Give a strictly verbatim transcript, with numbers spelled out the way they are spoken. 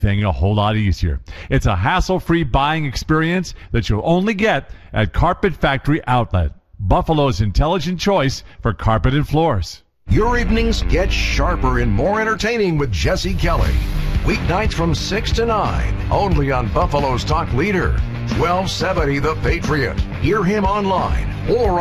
thing a whole lot easier. It's a hassle-free buying experience that you'll only get at Carpet Factory Outlet, Buffalo's intelligent choice for carpet and floors. Your evenings get sharper and more entertaining with Jesse Kelly. Weeknights from six to nine, only on Buffalo's Talk Leader, twelve seventy The Patriot. Hear him online or